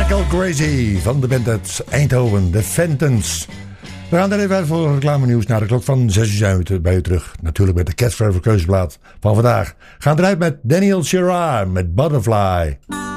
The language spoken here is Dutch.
Crazy van de band uit Eindhoven, de Fentons. We gaan er even voor reclame nieuws naar de klok van 6 uur zijn we bij u terug. Natuurlijk met de Cat Forever Keuzeplaat van vandaag. Gaan eruit met Daniel Sherrard met Butterfly.